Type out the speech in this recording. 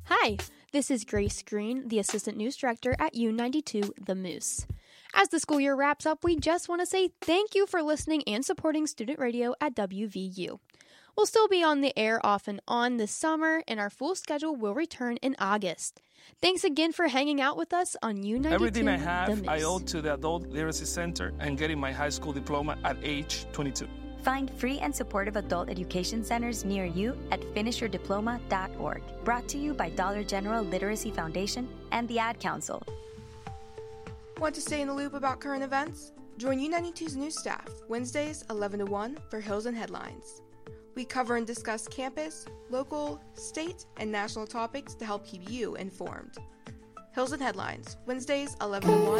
Hi, this is Grace Green, the Assistant News Director at U92 The Moose. As the school year wraps up, we just want to say thank you for listening and supporting student radio at WVU. We'll still be on the air off and on this summer, and our full schedule will return in August. Thanks again for hanging out with us on U92 Everything I The have, Moose. I owe to the Adult Literacy Center and getting my high school diploma at age 22. Find free and supportive adult education centers near you at finishyourdiploma.org. Brought to you by Dollar General Literacy Foundation and the Ad Council. Want to stay in the loop about current events? Join U92's news staff Wednesdays 11 to 1 for Hills and Headlines. We cover and discuss campus, local, state, and national topics to help keep you informed. Hills and Headlines, Wednesdays 11 to 1.